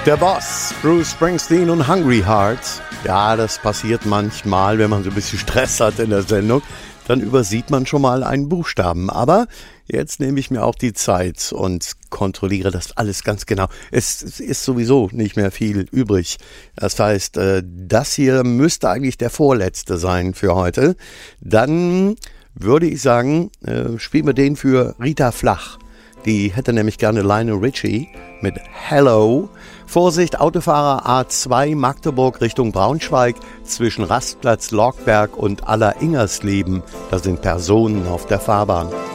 Der Boss, Bruce Springsteen und Hungry Hearts. Ja, das passiert manchmal, wenn man so ein bisschen Stress hat in der Sendung. Dann übersieht man schon mal einen Buchstaben. Aber jetzt nehme ich mir auch die Zeit und kontrolliere das alles ganz genau. Es ist sowieso nicht mehr viel übrig. Das heißt, das hier müsste eigentlich der vorletzte sein für heute. Dann würde ich sagen, spielen wir den für Rita Flach. Die hätte nämlich gerne Lionel Richie mit Hello. Vorsicht, Autofahrer A2 Magdeburg Richtung Braunschweig zwischen Rastplatz Lorkberg und Aller-Ingersleben. Da sind Personen auf der Fahrbahn.